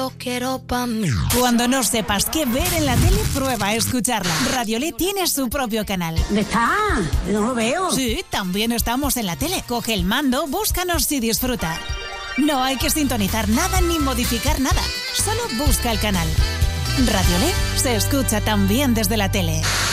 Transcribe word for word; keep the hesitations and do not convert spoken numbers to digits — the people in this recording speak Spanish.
lo quiero pa' mí. Cuando no sepas qué ver en la tele, prueba a escucharla. Radiolé tiene su propio canal. ¿Dónde está? No lo veo. Sí, también estamos en la tele. Coge el mando, búscanos y disfruta. No hay que sintonizar nada ni modificar nada. Solo busca el canal. Radiolé se escucha también desde la tele.